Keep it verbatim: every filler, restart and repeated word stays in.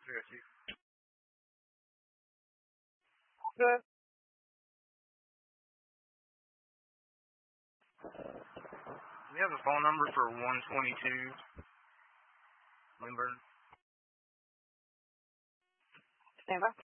Yes, Chief. Good. Do you have a phone number for one twenty-two Lindbergh? Stand by.